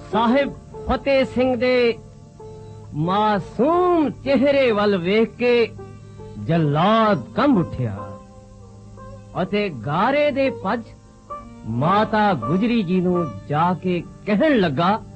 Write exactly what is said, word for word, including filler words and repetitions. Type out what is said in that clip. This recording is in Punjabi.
ਸਾਹਿਬ ਫਤਿਹ ਸਿੰਘ ਦੇ ਮਾਸੂਮ ਚਿਹਰੇ ਵੱਲ ਵੇਖ ਕੇ ਜੱਲਾਦ ਕੰਬ ਉੱਠਿਆ ਅਤੇ ਗਾਰੇ ਦੇ ਪੱਜ ਮਾਤਾ ਗੁਜਰੀ ਜੀ ਨੂੰ ਜਾ ਕੇ ਕਹਿਣ ਲੱਗਾ,